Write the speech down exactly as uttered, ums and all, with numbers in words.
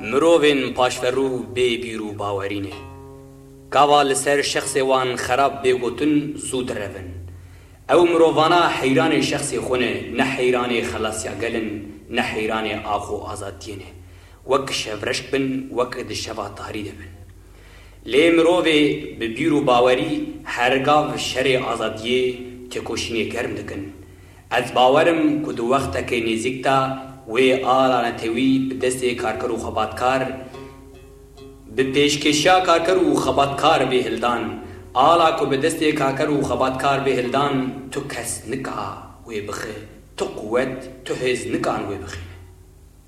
مروین پاشفرو بی بیرو باورینه گاوا لسر شخص وان خراب بگوتن زود روین او مرووانا حیران شخص خونه نه حیران خلاصیا گلن نه حیران آخو آزادینه وک شورشک بن وک دشوا تاری دبن لی مروی به بیرو باوری هرگاو شر آزادیه تکوشینی گرم دکن از باورم که دو وقت که نزیکتا و آلا نتوی به دست کارکر و خباتکار به پیشکشیا کارکر و خباتکار به هلدان آلا که به دست کارکر و خباتکار به هلدان تو کس نکا و بخه تو قوت تو هز نکان و بخه